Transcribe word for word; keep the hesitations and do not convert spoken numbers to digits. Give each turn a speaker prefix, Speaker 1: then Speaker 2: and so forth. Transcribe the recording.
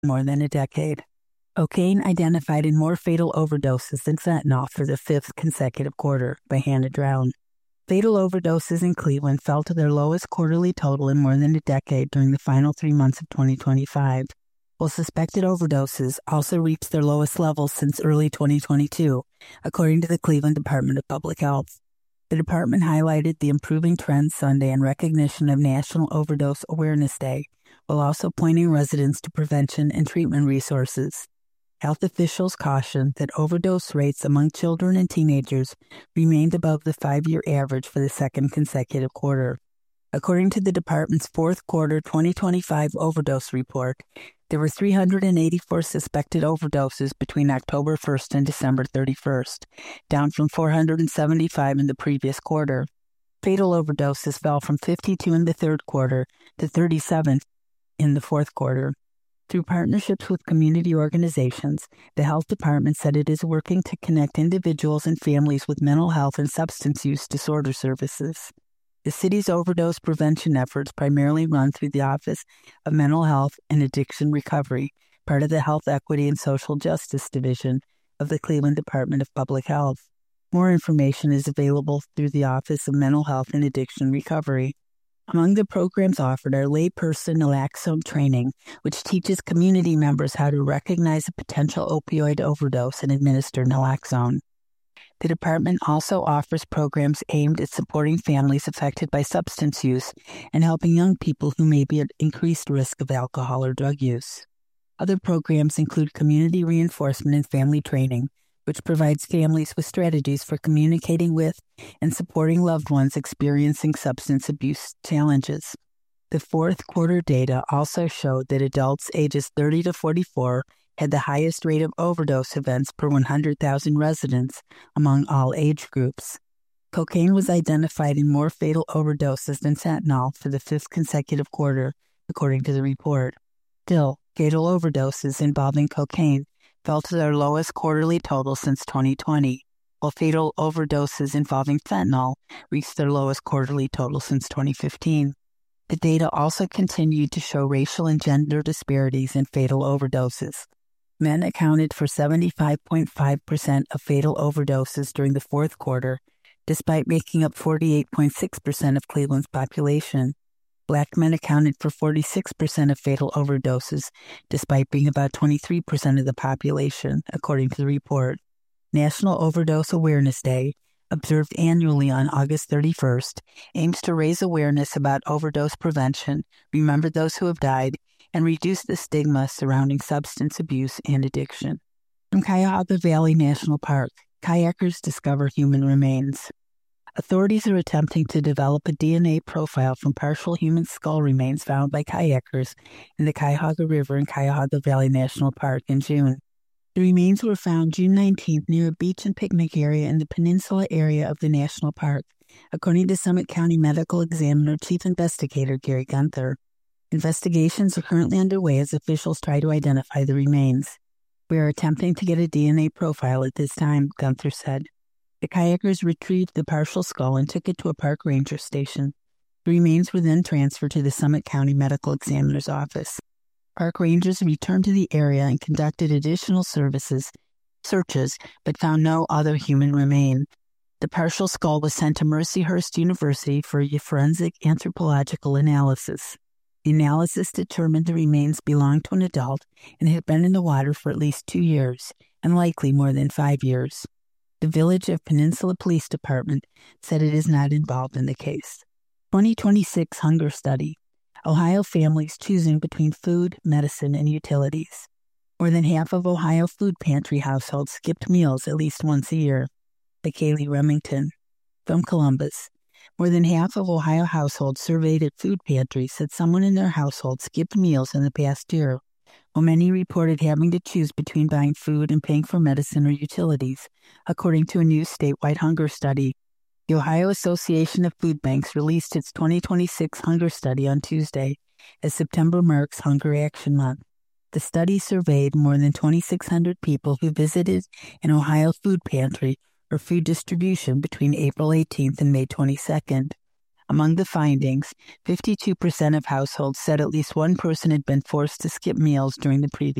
Speaker 1: more than a decade. Cocaine identified in more fatal overdoses than fentanyl for the fifth consecutive quarter by Hannah Drown. Fatal overdoses in Cleveland fell to their lowest quarterly total in more than a decade during the final three months of twenty twenty-five, while suspected overdoses also reached their lowest levels since early twenty twenty-two, according to the Cleveland Department of Public Health. The department highlighted the improving trend Sunday in recognition of National Overdose Awareness Day, while also pointing residents to prevention and treatment resources. Health officials cautioned that overdose rates among children and teenagers remained above the five-year average for the second consecutive quarter. According to the department's fourth quarter twenty twenty-five overdose report, there were three hundred eighty-four suspected overdoses between October first and December thirty-first, down from four hundred seventy-five in the previous quarter. Fatal overdoses fell from fifty-two in the third quarter to thirty-seven in the fourth quarter. Through partnerships with community organizations, the health department said it is working to connect individuals and families with mental health and substance use disorder services. The city's overdose prevention efforts primarily run through the Office of Mental Health and Addiction Recovery, part of the Health Equity and Social Justice Division of the Cleveland Department of Public Health. More information is available through the Office of Mental Health and Addiction Recovery. Among the programs offered are layperson naloxone training, which teaches community members how to recognize a potential opioid overdose and administer naloxone. The department also offers programs aimed at supporting families affected by substance use and helping young people who may be at increased risk of alcohol or drug use. Other programs include community reinforcement and family training, which provides families with strategies for communicating with and supporting loved ones experiencing substance abuse challenges. The fourth quarter data also showed that adults ages thirty to forty-four had the highest rate of overdose events per one hundred thousand residents among all age groups. Cocaine was identified in more fatal overdoses than fentanyl for the fifth consecutive quarter, according to the report. Still, fatal overdoses involving cocaine fell to their lowest quarterly total since twenty twenty, while fatal overdoses involving fentanyl reached their lowest quarterly total since twenty fifteen. The data also continued to show racial and gender disparities in fatal overdoses. Men accounted for seventy-five point five percent of fatal overdoses during the fourth quarter, despite making up forty-eight point six percent of Cleveland's population. Black men accounted for forty-six percent of fatal overdoses, despite being about twenty-three percent of the population, according to the report. National Overdose Awareness Day, observed annually on August thirty-first, aims to raise awareness about overdose prevention, remember those who have died, and reduce the stigma surrounding substance abuse and addiction. From Cuyahoga Valley National Park, kayakers discover human remains. Authorities are attempting to develop a D N A profile from partial human skull remains found by kayakers in the Cuyahoga River in Cuyahoga Valley National Park in June. The remains were found June nineteenth near a beach and picnic area in the peninsula area of the national park, according to Summit County Medical Examiner Chief Investigator Gary Gunther. Investigations are currently underway as officials try to identify the remains. We are attempting to get a D N A profile at this time, Gunther said. The kayakers retrieved the partial skull and took it to a park ranger station. The remains were then transferred to the Summit County Medical Examiner's office. Park rangers returned to the area and conducted additional services, searches, but found no other human remain. The partial skull was sent to Mercyhurst University for a forensic anthropological analysis. The analysis determined the remains belonged to an adult and had been in the water for at least two years, and likely more than five years. The Village of Peninsula Police Department said it is not involved in the case. twenty twenty-six Hunger Study. Ohio families choosing between food, medicine, and utilities. More than half of Ohio food pantry households skipped meals at least once a year. By Kaylee Remington. From Columbus. More than half of Ohio households surveyed at food pantries said someone in their household skipped meals in the past year, while many reported having to choose between buying food and paying for medicine or utilities, according to a new statewide hunger study. The Ohio Association of Food Banks released its twenty twenty-six hunger study on Tuesday, as September marks Hunger Action Month. The study surveyed more than twenty-six hundred people who visited an Ohio food pantry or food distribution between April eighteenth and May twenty-second. Among the findings, fifty-two percent of households said at least one person had been forced to skip meals during the previous